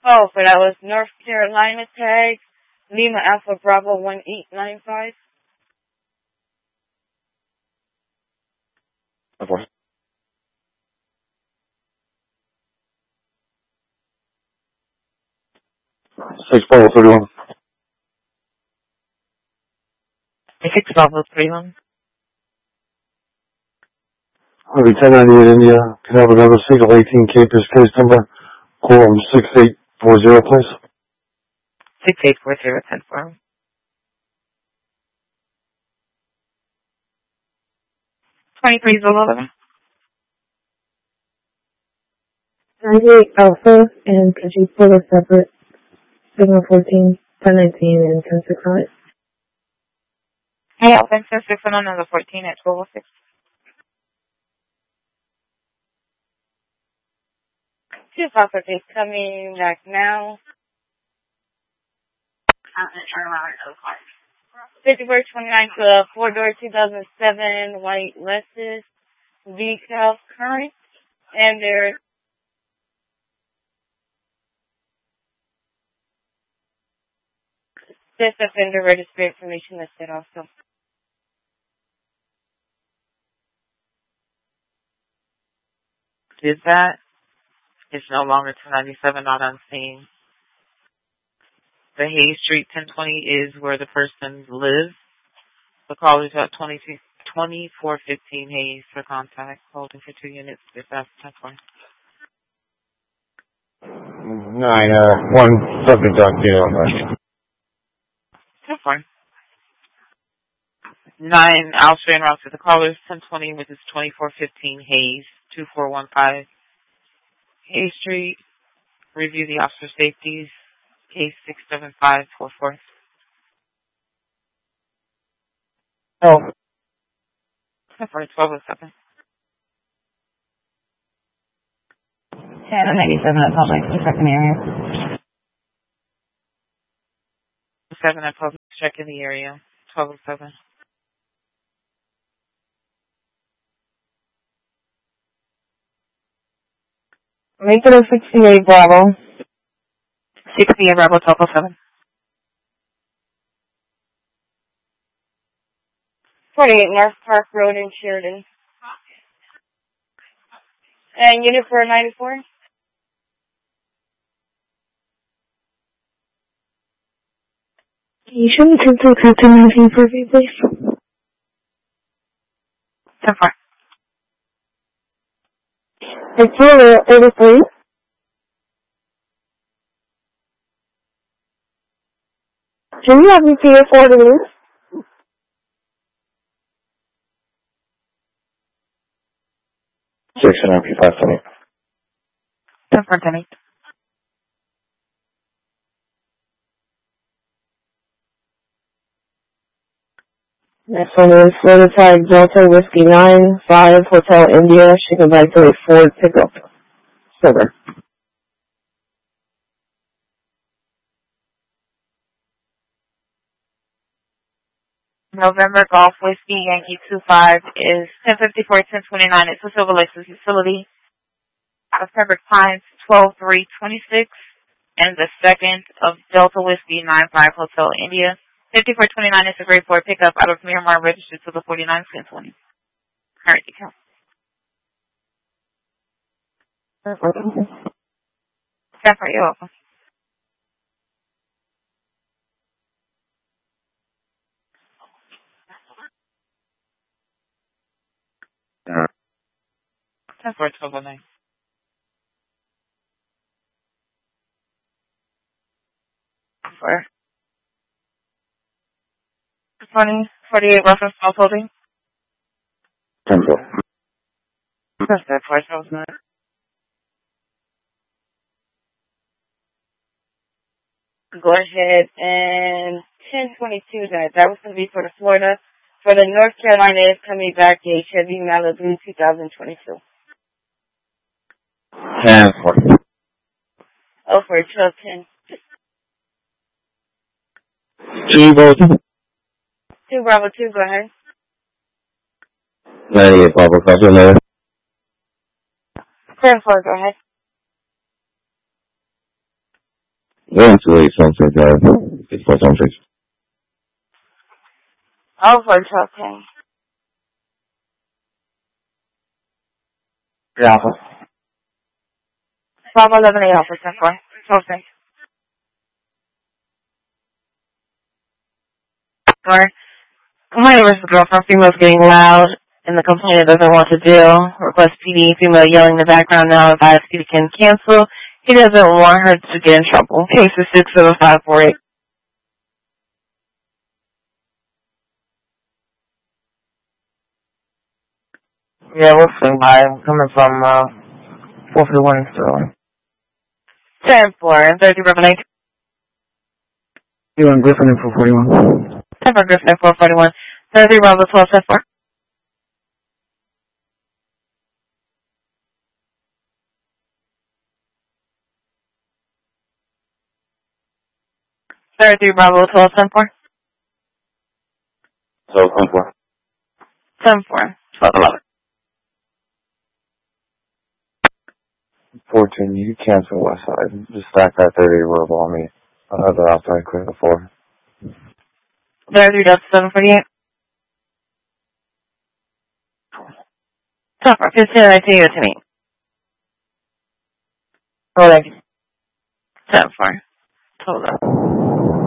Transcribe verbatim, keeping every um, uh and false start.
Oh, but that was North Carolina tag, Lima Alpha Bravo one eight nine five. Okay. six Bravo thirty-one. six Bravo thirty-one. Harvey ten ninety-eight India. Can I have another single eighteen Capers case number? Quorum six eight four zero, please. six eight four zero, ten four. twenty-three Zulu eleven. ninety-eight Alpha, and could you pull a separate signal fourteen, ten nineteen, and ten sixty-five? Hey, Alpha, ten six on another fourteen at twelve oh six. Two Alpha is coming back now. fifty-four twenty-nine to a four-door two thousand seven white Lexus V-Cal Current, and their this offender registry information listed also. Did that? It's no longer two ninety-seven, not on scene. The Hayes Street ten twenty is where the person lives. The call is at twenty-four fifteen Hayes for contact. Holding for two units. If that's ten twenty. Nine, uh, one subject doc deal. ten four. Nine, I'll straighten out to the callers. ten twenty, which is twenty-four fifteen Hayes, two four one five Hayes Street. Review the officer safeties. Case six seven five four four. Oh. For twelve oh seven. ten ninety-seven at public, check in the area. seven at public, check in the area. twelve oh seven. Make it a sixty-eight Bravo. sixty-eight Bravo, twelve oh seven. forty-eight North Park Road in Sheridan. And unit four ninety-four? Can you show me ten four ten nineteen for me, please? ten four. It's zero eighty-three. Do you have E P A four to lose? Six and R P five twenty. ten four ten eight. Next one is Florida Tag Delta Whiskey nine five Hotel India. She can buy to a Ford pickup. Silver. November Golf Whiskey Yankee two five is ten fifty-four ten twenty-nine. It's a Silver Lexus utility out of Pembroke Pines, twelve three twenty-six. And the second of Delta Whiskey nine five Hotel India. fifty-four twenty-nine is a grade four pickup out of Miramar, registered to the forty-nine ten twenty. Current account. ten four, you're welcome. ten four twelve oh nine. For twenty forty-eight reference house holding. ten four. That's that price I was not. Go ahead and ten twenty-two that. That was going to be for the Florida. For the North Carolina, it's coming back a Chevy Malibu twenty twenty-two. ten four. Oh, for twelve ten. Two Bravo two. two Bravo two, go ahead. ninety-eight Bravo, copy another. ten four, go ahead. one two eight Sunset Drive, six four seven six. Over, okay. Yeah. Bravo eleven eight Alpha, ten four. twelve six. Or, complainant versus girlfriend, female's getting loud, and the complainant doesn't want to deal. Request P D, female yelling in the background now, advise P D can cancel. He doesn't want her to get in trouble. Case is six seven five four eight. Yeah, we'll swing by. I'm coming from, uh, four fifty-one, so. ten four. thirty Bravo nine. You want Griffin in four forty-one? ten four Griffin four forty-one. thirty Bravo twelve ten four. thirty Bravo twelve ten four. twelve ten four. ten four. twelve eleven. fourteen, you cancel west side. Just stack that thirty verbal on me. I'll have the outside clear before. thirty Delta seven forty-eight. ten four. fifteen nineteen to me. Oh, thank you. ten four. twelve eleven.